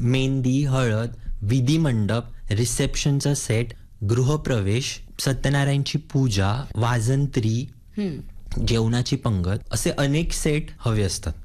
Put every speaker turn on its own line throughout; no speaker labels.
मेहंदी, हळद, विधी मंडप, रिसेप्शनचा सेट, गृहप्रवेश, सत्यनारायणची पूजा, वाजंत्री, जेवणाची पंगत, असे अनेक सेट हवे असतात.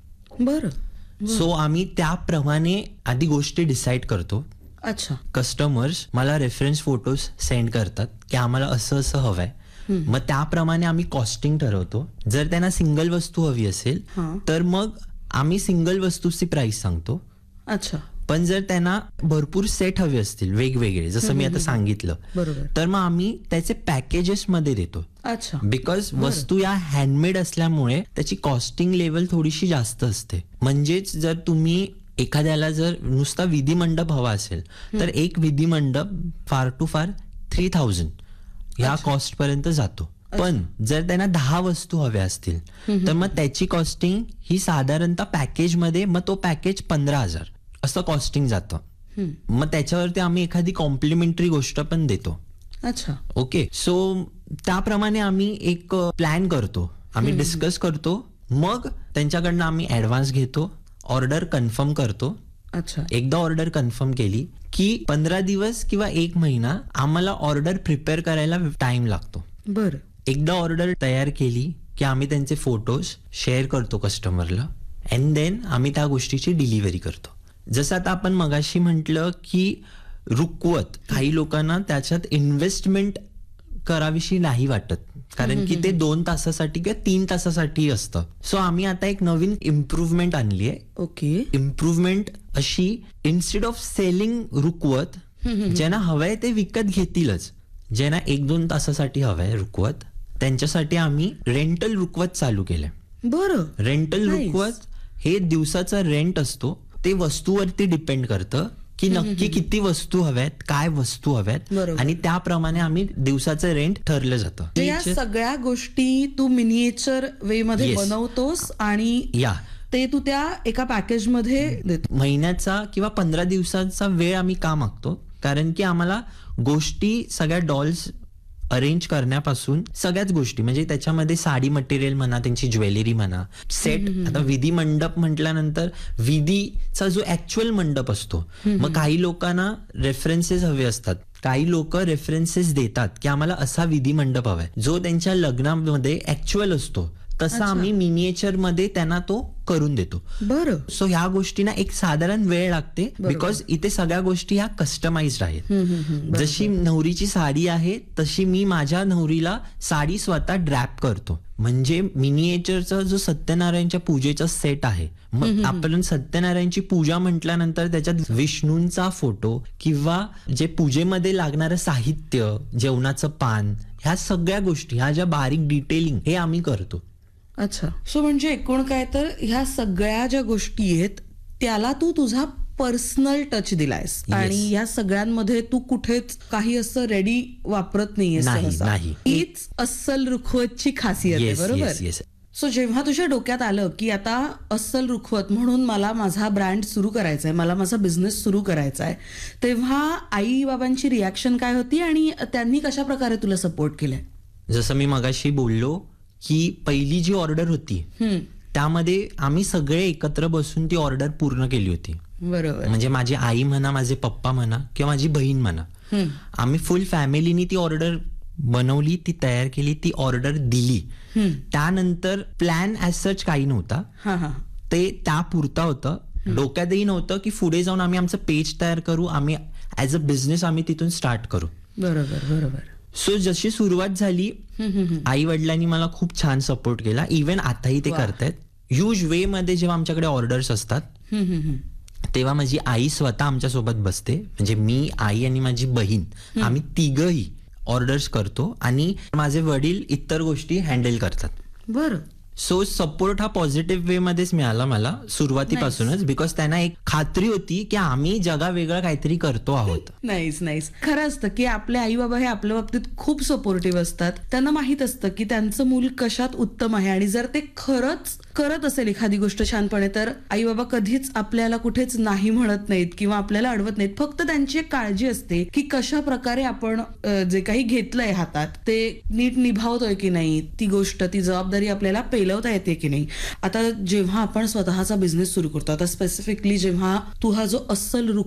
बरं.
सो आम्ही त्याप्रमाणे आधी गोष्टी डिसाईड करतो.
अच्छा.
कस्टमर्स मला रेफरन्स फोटोज सेंड करतात की आम्हाला असं असं हवंय. मग त्याप्रमाणे आम्ही कॉस्टिंग ठरवतो. जर त्यांना सिंगल वस्तू हवी असेल तर मग आम्ही सिंगल वस्तूची प्राइस सांगतो.
अच्छा.
पण जर त्यांना भरपूर सेट हवे असतील वेगवेगळे, जसं मी आता सांगितलं, तर मग आम्ही त्याचे पॅकेजेस मध्ये देतो.
अच्छा.
बिकॉज वस्तू या हँडमेड असल्यामुळे त्याची कॉस्टिंग लेवल थोडीशी जास्त असते. म्हणजेच जर तुम्ही एखाद्याला जर नुसता विधी मंडप हवा असेल तर एक विधी मंडप फार टू फार 3000 ह्या कॉस्ट पर्यंत जातो. पण जर त्यांना 10 वस्तू हव्या असतील तर मग त्याची कॉस्टिंग ही साधारणतः पॅकेज मध्ये, मग तो पॅकेज 15,000 असं कॉस्टिंग जातं. मग त्याच्यावरती आम्ही एखादी कॉम्प्लिमेंटरी गोष्ट पण देतो.
अच्छा.
ओके. सो त्याप्रमाणे आम्ही एक प्लॅन करतो, आम्ही डिस्कस करतो, मग त्यांच्याकडनं आम्ही ऍडव्हान्स घेतो, ऑर्डर कन्फर्म करतो.
अच्छा.
एकदा ऑर्डर कन्फर्म केली की 15 दिवस किंवा 1 महिना आम्हाला ऑर्डर प्रिपेअर करायला टाइम लागतो.
बरं.
एकदा ऑर्डर तयार केली की आम्ही त्यांचे फोटोज शेअर करतो कस्टमरला, अँड देन आम्ही त्या गोष्टीची डिलिव्हरी करतो. जसं आता आपण मगाशी म्हटलं की रुकवत, काही लोकांना त्याच्यात इन्व्हेस्टमेंट करावीशी नाही वाटत, कारण की ते 2 तासासाठी किंवा 3 तासासाठी असतं. सो आम्ही आता एक नवीन इम्प्रूव्हमेंट आणली आहे.
ओके.
इम्प्रूव्हमेंट अशी, इन्स्टेड ऑफ सेलिंग रुकवत, ज्यांना हवंय ते विकत घेतीलच. ज्यांना 1-2 तासासाठी हवंय रुकवत, त्यांच्यासाठी आम्ही रेंटल रुकवत चालू केलंय.
बरं.
रेंटल रुकवत हे दिवसाचा रेंट असतो. ते वस्तूवरती डिपेंड करतं की नक्की किती वस्तू हव्यात, काय वस्तू हव्यात, आणि त्याप्रमाणे आम्ही दिवसाचं रेंट ठरलं जातं.
या सगळ्या गोष्टी तू मिनिएचर वे मध्ये बनवतोस आणि ते तू त्या एका पॅकेज मध्ये देतो.
महिन्याचा किंवा 15 दिवसाचा वेळ आम्ही का मागतो, कारण की आम्हाला गोष्टी सगळ्या डॉल्स अरेंज करण्यापासून सगळ्याच गोष्टी, म्हणजे त्याच्यामध्ये साडी मटेरियल म्हणा, त्यांची ज्वेलरी म्हणा, सेट. आता विधी मंडप म्हटल्यानंतर विधीचा जो ऍक्च्युअल मंडप असतो, मग काही लोकांना रेफरन्सेस हवे असतात. काही लोक रेफरन्सेस देतात की आम्हाला असा विधी मंडप हवाय जो त्यांच्या लग्नामध्ये ऍक्च्युअल असतो, तसा आम्ही मिनिएचर मध्ये त्यांना तो करून देतो.
बरं.
सो ह्या गोष्टींना एक साधारण वेळ लागते, बिकॉज इथे सगळ्या गोष्टी ह्या कस्टमाइज्ड आहेत. जशी नवरीची साडी आहे तशी मी माझ्या नवरीला साडी स्वतः ड्रॅप करतो. म्हणजे मिनिएचरचा जो सत्यनारायणच्या पूजेचा सेट आहे, मग आपण सत्यनारायणची पूजा म्हटल्यानंतर त्याच्यात विष्णूंचा फोटो किंवा जे पूजेमध्ये लागणारं साहित्य, जेवणाचं पान, ह्या सगळ्या गोष्टी, ह्या ज्या बारीक डिटेलिंग, हे आम्ही करतो.
अच्छा. सो म्हणजे एकूण काय तर ह्या सगळ्या ज्या गोष्टी आहेत त्याला तू तुझा पर्सनल टच दिलायस, आणि या सगळ्यांमध्ये तू कुठेच काही असं रेडी वापरत नाहीयेस. हीच अस्सल रुखवतची खासियत आहे. बरोबर. सो जेव्हा तुझ्या डोक्यात आलं की आता अस्सल रुखवत म्हणून मला माझा ब्रँड सुरू करायचा आहे, मला माझा बिझनेस सुरू करायचा आहे, तेव्हा आई बाबांची रिॲक्शन काय होती आणि त्यांनी कशा प्रकारे तुला सपोर्ट केलाय?
जसं मी मगाशी बोललो की पहिली जी ऑर्डर होती त्यामध्ये आम्ही सगळे एकत्र बसून ती ऑर्डर पूर्ण केली होती.
बरोबर.
म्हणजे माझी आई म्हणा, माझे पप्पा म्हणा किंवा माझी बहीण म्हणा, आम्ही फुल फॅमिलीनी ती ऑर्डर बनवली, ती तयार केली, ती ऑर्डर दिली. त्यानंतर प्लॅन ऍज सच काही नव्हता, ते त्यापुरता होतं. डोक्यातही नव्हतं की पुढे जाऊन आम्ही आमचं पेज तयार करू, आम्ही ऍज अ बिझनेस आम्ही तिथून स्टार्ट करू.
बरोबर बरोबर.
सो जशी सुरुवात झाली, आई वडिलांनी मला खूप छान सपोर्ट केला. इव्हन आताही ते करतायत. ह्यूज वे मध्ये जेव्हा आमच्याकडे ऑर्डर्स असतात तेव्हा माझी आई स्वतः आमच्या सोबत बसते. म्हणजे मी, आई आणि माझी बहीण, आम्ही तिघही ऑर्डर्स करतो आणि माझे वडील इतर गोष्टी हँडल करतात.
बरं.
सो सपोर्ट हा पॉझिटिव्ह वे मध्येच मिळाला मला सुरुवातीपासूनच, बिकॉज त्यांना एक खात्री होती की आम्ही जगावेगळं काहीतरी करतो आहोत.
नाईस. खरं असतं की आपले आई बाबा हे आपल्या बाबतीत खूप सपोर्टिव्ह असतात. त्यांना माहित असतं की त्यांचं मूल कशात उत्तम आहे, आणि जर ते खरंच करत असेल एखादी गोष्ट छानपणे, तर आई बाबा कधीच आपल्याला कुठेच नाही म्हणत नाहीत किंवा आपल्याला अडवत नाहीत. फक्त त्यांची एक काळजी असते की कशा प्रकारे आपण जे काही घेतलंय हातात ते नीट निभावतोय की नाही, ती गोष्ट, ती जबाबदारी आपल्याला पेलवता येते की नाही. आता जेव्हा आपण स्वतःचा बिझनेस सुरू करतो, आता स्पेसिफिकली जेव्हा तू हा जो अस्सल